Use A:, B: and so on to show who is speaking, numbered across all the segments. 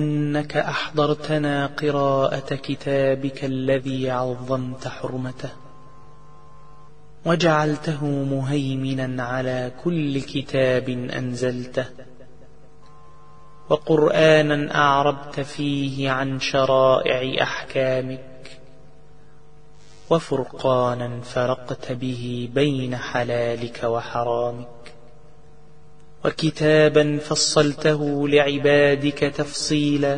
A: إنك أحضرتنا قراءة كتابك الذي عظمت حرمته، وجعلته مهيمنا على كل كتاب أنزلته، وقرآنا أعربت فيه عن شرائع أحكامك، وفرقانا فرقت به بين حلالك وحرامك، وكتابا فصلته لعبادك تفصيلا،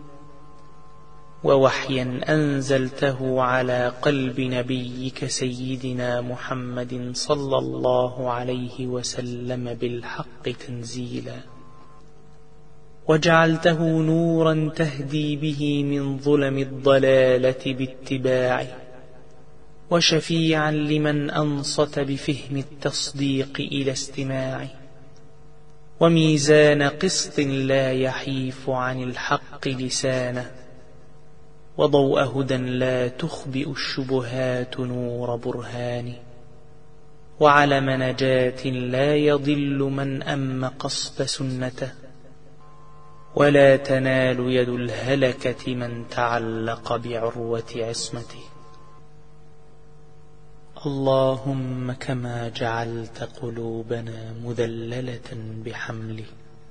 A: ووحيا أنزلته على قلب نبيك سيدنا محمد صلى الله عليه وسلم بالحق تنزيلا، وجعلته نورا تهدي به من ظلم الضلالة باتباعه، وشفيعا لمن أنصت بفهم التصديق إلى استماعه، وميزان قسط لا يحيف عن الحق لسانه، وضوء هدى لا تخبئ الشبهات نور برهانه، وعلم نجاة لا يضل من أم قصد سنته، ولا تنال يد الهلكة من تعلق بعروة عصمته. اللهم كما جعلت قلوبنا مذللة بحمله،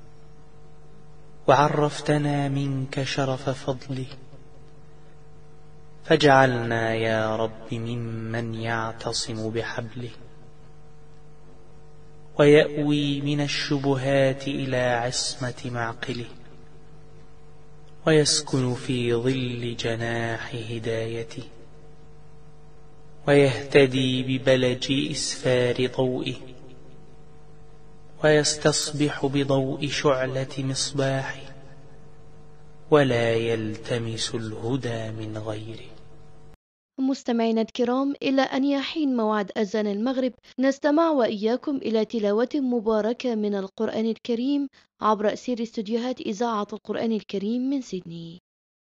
A: وعرفتنا منك شرف فضله، فاجعلنا يا رب ممن يعتصم بحبله، ويأوي من الشبهات إلى عصمة معقله، ويسكن في ظل جناح هدايته، ويهتدي ببلج إسفار ضوئه، ويستصبح بضوء شعلة مصباحه، ولا يلتمس الهدى من غيره.
B: مستمعينا الكرام، إلى أن يحين موعد أذان المغرب نستمع وإياكم إلى تلاوة مباركة من القرآن الكريم عبر أثير استديوهات إذاعة القرآن الكريم من سيدني.